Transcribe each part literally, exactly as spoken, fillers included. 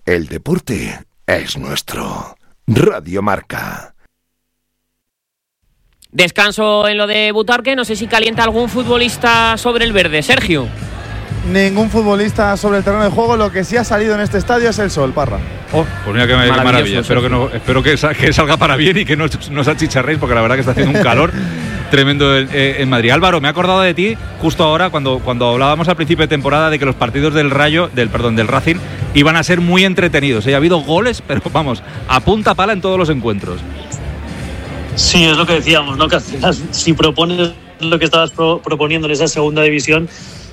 El deporte es nuestro. Radio Marca. Descanso en lo de Butarque, no sé si calienta algún futbolista sobre el verde. Sergio. Ningún futbolista sobre el terreno de juego. Lo que sí ha salido en este estadio es el sol, Parra. Oh, pues mira qué maravilla. maravilla. Espero, que, no, espero que, que salga para bien y que no, no os achicharréis, porque la verdad que está haciendo un calor tremendo en, en Madrid. Álvaro, me he acordado de ti justo ahora cuando, cuando hablábamos al principio de temporada de que los partidos del Rayo, del perdón, del Racing iban a ser muy entretenidos. ¿eh? Ha habido goles, pero vamos, a punta pala en todos los encuentros. Sí, es lo que decíamos, ¿no? Que al final, si propones lo que estabas pro, proponiendo en esa segunda división,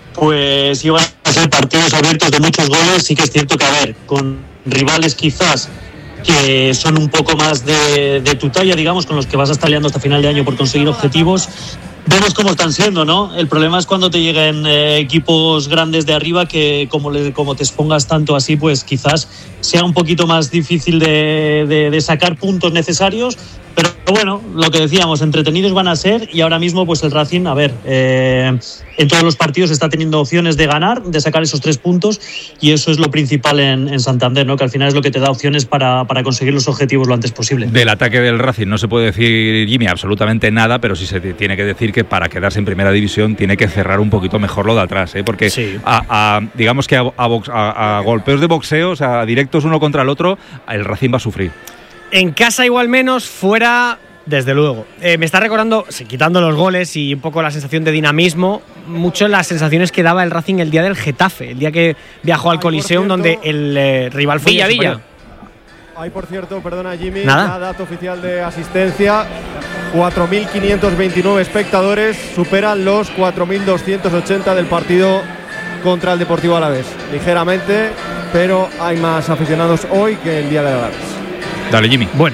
pues iban a ser partidos abiertos de muchos goles. Sí que es cierto que, a ver, con rivales quizás que son un poco más de, de tu talla, digamos, con los que vas a estar liando hasta final de año por conseguir objetivos, vemos cómo están siendo, ¿no? El problema es cuando te lleguen eh, equipos grandes de arriba que como, le, como te expongas tanto así, pues quizás sea un poquito más difícil de, de, de sacar puntos necesarios. Pero bueno, lo que decíamos, entretenidos van a ser, y ahora mismo pues el Racing, a ver, eh, en todos los partidos está teniendo opciones de ganar, de sacar esos tres puntos, y eso es lo principal en, en Santander, ¿no? Que al final es lo que te da opciones para, para conseguir los objetivos lo antes posible. Del ataque del Racing no se puede decir, Jimmy, absolutamente nada, pero sí se tiene que decir que para quedarse en primera división tiene que cerrar un poquito mejor lo de atrás, ¿eh? Porque sí. a, a, digamos que a, a, box, a, a golpeos de boxeo, o sea, directos uno contra el otro, el Racing va a sufrir. En casa igual menos, fuera desde luego. Eh, me está recordando, sí, quitando los goles y un poco la sensación de dinamismo, mucho las sensaciones que daba el Racing el día del Getafe, el día que viajó al Coliseum, donde el eh, rival fue Villa Villa. Hay, por cierto, perdona Jimmy, ¿Nada? la dato oficial de asistencia, cuatro mil quinientos veintinueve espectadores, superan los cuatro mil doscientos ochenta del partido contra el Deportivo Alavés. Ligeramente, pero hay más aficionados hoy que el día del Alavés. Dale, Jimmy. Bueno,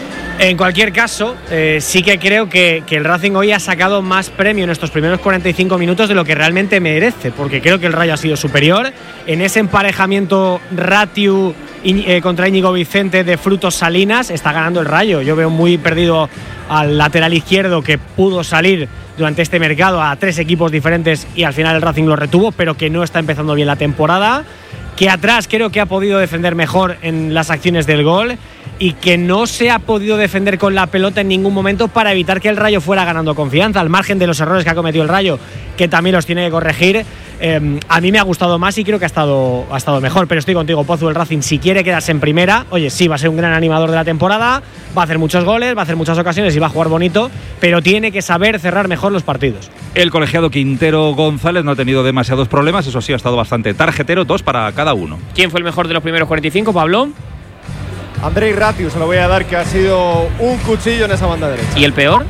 en cualquier caso, eh, sí que creo que, que el Racing hoy ha sacado más premio en estos primeros cuarenta y cinco minutos de lo que realmente merece, porque creo que el Rayo ha sido superior. En ese emparejamiento Ratiu eh, contra Íñigo Vicente de Frutos Salinas, está ganando el Rayo. Yo veo muy perdido al lateral izquierdo, que pudo salir durante este mercado a tres equipos diferentes y al final el Racing lo retuvo, pero que no está empezando bien la temporada. Que atrás creo que ha podido defender mejor en las acciones del gol y que no se ha podido defender con la pelota en ningún momento para evitar que el Rayo fuera ganando confianza, al margen de los errores que ha cometido el Rayo, que también los tiene que corregir. Eh, a mí me ha gustado más y creo que ha estado, ha estado mejor, pero estoy contigo, Pozu. El Racing, si quiere quedarse en primera, oye, sí, va a ser un gran animador de la temporada, va a hacer muchos goles, va a hacer muchas ocasiones y va a jugar bonito, pero tiene que saber cerrar mejor los partidos. El colegiado Quintero González no ha tenido demasiados problemas, eso sí, ha estado bastante tarjetero, dos para cada uno. ¿Quién fue el mejor de los primeros cuarenta y cinco, Pablo? Andrei Ratiu, se lo voy a dar, que ha sido un cuchillo en esa banda derecha. ¿Y el peor?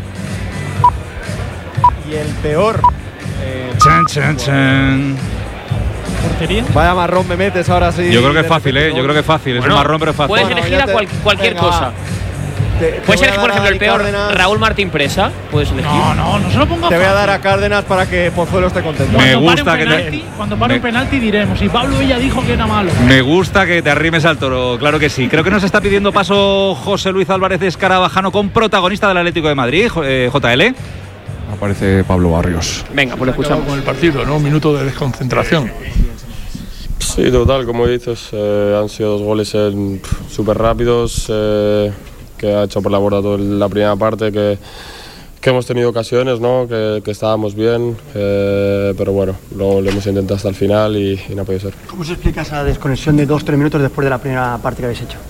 Y el peor… Eh, chan, chan, chan. ¿Portería? Vaya marrón me metes ahora sí. Yo creo que es fácil, ¿eh? Yo creo que es fácil, bueno, es un marrón, pero es fácil. Puedes bueno, elegir a cual, cualquier venga, cosa. Te, te puedes elegir, por ejemplo, el peor, Cárdenas. Raúl Martín Presa. Puedes elegir. No, no, no se lo pongas. Te voy a fácil. dar a Cárdenas para que Pozuelo esté contento. Me Cuando gusta pare un que penalti, te… Cuando pare me, un penalti diremos. Y Pablo Villa dijo que era malo. Me gusta que te arrimes al toro, claro que sí. Creo que nos está pidiendo paso José Luis Álvarez Escarabajano con protagonista del Atlético de Madrid, J L. Aparece Pablo Barrios. Venga, pues lo escuchamos. Con el partido, ¿no? Un minuto de desconcentración. Sí, total, como dices, eh, han sido dos goles súper rápidos, eh, que ha hecho por la borda toda la primera parte, que, que hemos tenido ocasiones, ¿no? que, que estábamos bien, eh, pero bueno, lo, lo hemos intentado hasta el final y, y no ha podido ser. ¿Cómo se explica esa desconexión de dos tres minutos después de la primera parte que habéis hecho?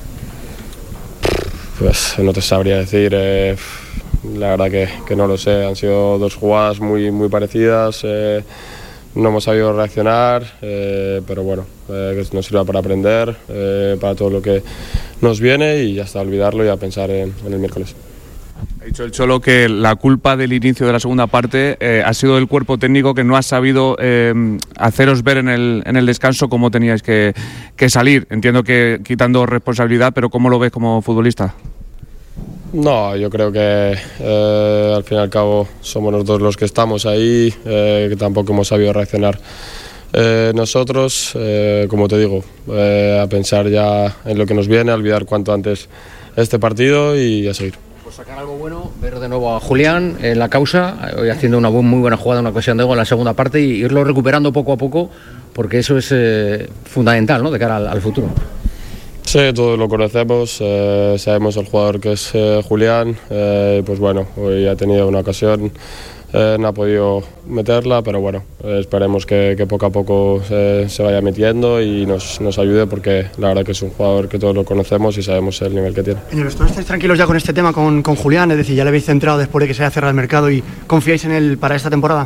Pues no te sabría decir, eh, la verdad que, que no lo sé, han sido dos jugadas muy, muy parecidas. Eh, No hemos sabido reaccionar, eh, pero bueno, eh, que nos sirva para aprender, eh, para todo lo que nos viene y ya está, olvidarlo y a pensar en, en el miércoles. Ha dicho el Cholo que la culpa del inicio de la segunda parte eh, ha sido el cuerpo técnico, que no ha sabido eh, haceros ver en el, en el descanso cómo teníais que, que salir. Entiendo que quitando responsabilidad, pero ¿cómo lo ves como futbolista? No, yo creo que eh, al fin y al cabo somos nosotros los que estamos ahí, eh, que tampoco hemos sabido reaccionar eh, nosotros, eh, como te digo, eh, a pensar ya en lo que nos viene, a olvidar cuanto antes este partido y a seguir. Por sacar algo bueno, ver de nuevo a Julián en la causa, hoy haciendo una muy buena jugada, una ocasión de gol en la segunda parte y irlo recuperando poco a poco, porque eso es eh, fundamental, ¿no?, de cara al, al futuro. Sí, todos lo conocemos, eh, sabemos el jugador que es eh, Julián, eh, pues bueno, hoy ha tenido una ocasión, eh, no ha podido meterla, pero bueno, eh, esperemos que, que poco a poco eh, se vaya metiendo y nos, nos ayude, porque la verdad que es un jugador que todos lo conocemos y sabemos el nivel que tiene. En el vestuario estáis tranquilos ya con este tema, con, con Julián, es decir, ya le habéis centrado después de que se haya cerrado el mercado y confiáis en él para esta temporada.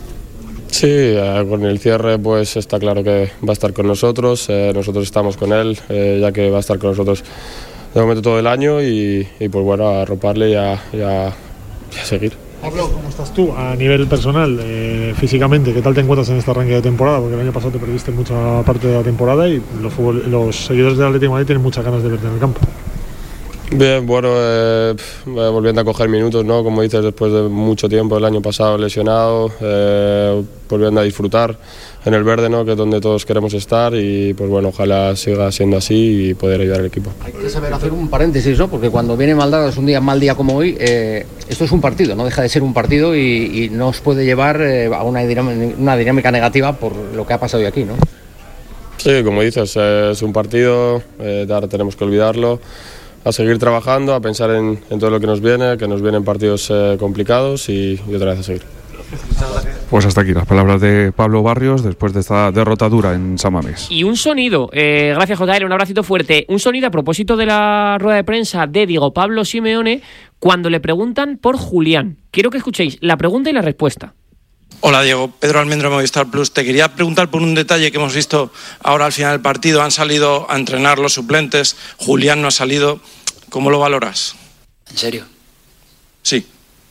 Sí, eh, con el cierre pues está claro que va a estar con nosotros, eh, nosotros estamos con él, eh, ya que va a estar con nosotros de momento todo el año y, y pues bueno, a arroparle y a, y a, y a seguir. Pablo, ¿cómo estás tú a nivel personal, eh, físicamente? ¿Qué tal te encuentras en este arranque de temporada? Porque el año pasado te perdiste mucha parte de la temporada y los, fútbol, los seguidores del Atlético de Madrid tienen muchas ganas de verte en el campo. Bien, bueno, eh, volviendo a coger minutos, ¿no? Como dices, después de mucho tiempo, el año pasado lesionado, eh, volviendo a disfrutar en el verde, ¿no? Que es donde todos queremos estar y pues bueno, ojalá siga siendo así y poder ayudar al equipo. Hay que saber hacer un paréntesis, ¿no? Porque cuando viene mal dadas un día mal día como hoy, eh, esto es un partido, no deja de ser un partido y, y no os puede llevar eh, a una dinámica, una dinámica negativa por lo que ha pasado hoy aquí, ¿no? Sí, como dices, eh, es un partido, eh, ahora tenemos que olvidarlo, a seguir trabajando, a pensar en, en todo lo que nos viene, que nos vienen partidos eh, complicados y, y otra vez a seguir. Pues hasta aquí las palabras de Pablo Barrios después de esta derrota dura en San Mamés. Y un sonido, eh, gracias J L, un abracito fuerte, un sonido a propósito de la rueda de prensa de Diego Pablo Simeone cuando le preguntan por Julián. Quiero que escuchéis la pregunta y la respuesta. Hola Diego, Pedro Almendro de Movistar Plus. Te quería preguntar por un detalle que hemos visto ahora al final del partido. Han salido a entrenar los suplentes, Julián no ha salido. ¿Cómo lo valoras? ¿En serio? Sí.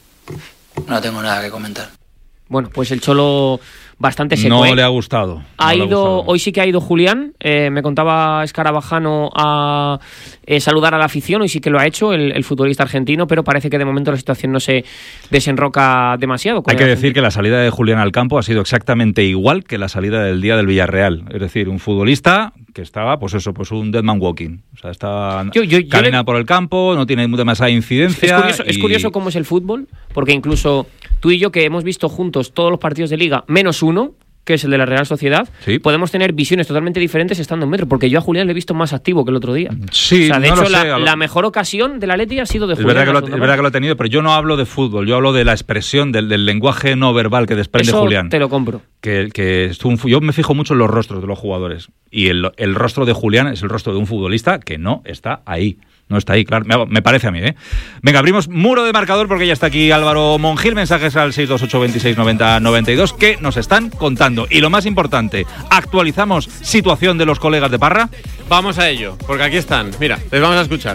No tengo nada que comentar. Bueno, pues el Cholo bastante seco. No ¿eh? le ha gustado. No Ha le ido, ha gustado. hoy sí que ha ido Julián, eh, me contaba Escarabajano a eh, saludar a la afición, hoy sí que lo ha hecho el, el futbolista argentino, pero parece que de momento la situación no se desenroca demasiado. Hay que decir que la salida de Julián al campo ha sido exactamente igual que la salida del día del Villarreal. Es decir, un futbolista que estaba, pues eso, pues un dead man walking. O sea, está yo, yo, yo camina le... por el campo, no tiene demasiada incidencia. Es curioso, y... es curioso cómo es el fútbol, porque incluso tú y yo, que hemos visto juntos todos los partidos de Liga, menos uno, que es el de la Real Sociedad, ¿sí? Podemos tener visiones totalmente diferentes estando en metro, porque yo a Julián le he visto más activo que el otro día. Sí, o sea, de no hecho, lo sé, la, lo... la mejor ocasión del Atleti ha sido de es Julián. Verdad que lo, es verdad que lo ha tenido, pero yo no hablo de fútbol, yo hablo de la expresión, del, del lenguaje no verbal que desprende Eso Julián. te lo compro. Que, que es un, yo me fijo mucho en los rostros de los jugadores, y el, el rostro de Julián es el rostro de un futbolista que no está ahí. No está ahí, claro. Me, me parece a mí, ¿eh? Venga, abrimos muro de marcador porque ya está aquí Álvaro Mongil. Mensajes al seis dos ocho, veintiséis, noventa, noventa y dos que nos están contando. Y lo más importante, actualizamos situación de los colegas de Parra. Vamos a ello, porque aquí están. Mira, les vamos a escuchar.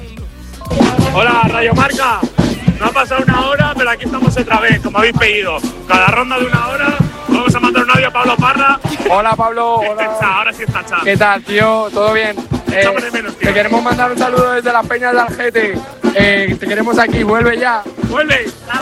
Hola, Radio Marca. No ha pasado una hora, pero aquí estamos otra vez, como habéis pedido. Cada ronda de una hora, vamos a mandar un audio a Pablo Parra. Hola, Pablo. Hola. Ahora sí está Chá. ¿Qué tal, tío? ¿Todo bien? Eh, menos, tío. Te queremos mandar un saludo desde las Peñas de Algete. Eh, te queremos aquí, vuelve ya. ¡Vuelve!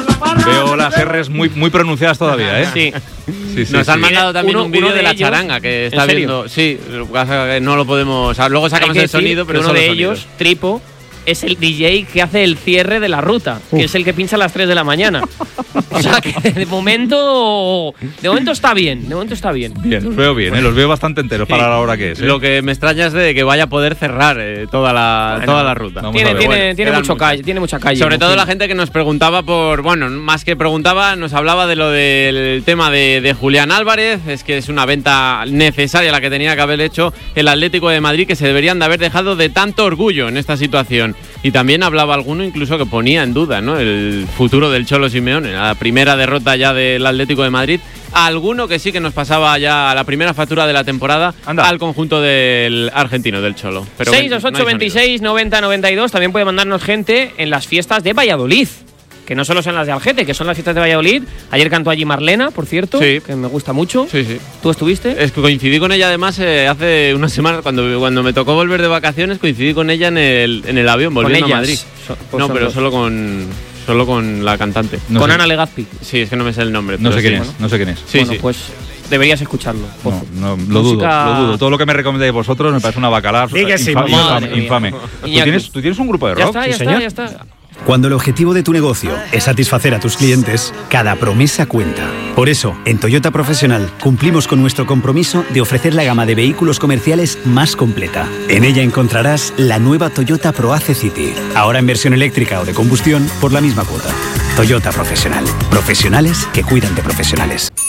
Veo las R's muy, muy pronunciadas todavía, ¿eh? Sí. Sí, sí, Nos sí. han mandado también uno, un vídeo de, de la ellos, charanga que está viendo. Sí, lo que pasa es que no lo podemos. O sea, luego sacamos el sonido, pero uno solo de sonido. ellos, Tripo, es el D J que hace el cierre de la ruta, Uf. que es el que pincha a las tres de la mañana. O sea que de momento de momento está bien, de momento está bien. Bien, los veo bien, ¿eh? Los veo bastante enteros sí. para la hora que es. ¿eh? Lo que me extraña es de que vaya a poder cerrar eh, toda la bueno, toda la ruta. Tiene, tiene, bueno, tiene, mucho calle, tiene mucha calle. Sobre todo la gente que nos preguntaba por, bueno, más que preguntaba, nos hablaba de lo del tema de, de Julián Álvarez, es que es una venta necesaria la que tenía que haber hecho el Atlético de Madrid, que se deberían de haber dejado de tanto orgullo en esta situación. Y también hablaba alguno incluso que ponía en duda, ¿no?, el futuro del Cholo Simeone, la primera derrota ya del Atlético de Madrid. Alguno que sí que nos pasaba ya la primera factura de la temporada Anda. al conjunto del argentino, del Cholo. Pero seis dos ocho, veintiséis, noventa, noventa y dos. También puede mandarnos gente en las fiestas de Valladolid, que no solo son las de Algete, que son las fiestas de Valladolid. Ayer cantó allí Marlena, por cierto, sí. que me gusta mucho. Sí, sí. ¿Tú estuviste? Es que coincidí con ella además eh, hace unas semanas, cuando, cuando me tocó volver de vacaciones, coincidí con ella en el, en el avión, volviendo a Madrid. So, pues no, pero dos. solo con... Solo con la cantante. No con sé. Ana Legazpi. Sí, es que no me sé el nombre. No sé quién sí, es, bueno. no sé quién es. Sí, bueno, sí. pues deberías escucharlo. No, no, lo dudo, lo dudo. Todo lo que me recomendáis vosotros me parece una bacalada sí que sí, infame. infame, infame. ¿Tú, tienes, ¿Tú tienes un grupo de rock? Ya está, ya ¿Sí, está, señor? ya está. Cuando el objetivo de tu negocio es satisfacer a tus clientes, cada promesa cuenta. Por eso, en Toyota Profesional cumplimos con nuestro compromiso de ofrecer la gama de vehículos comerciales más completa. En ella encontrarás la nueva Toyota ProAce City, ahora en versión eléctrica o de combustión por la misma cuota. Toyota Profesional. Profesionales que cuidan de profesionales.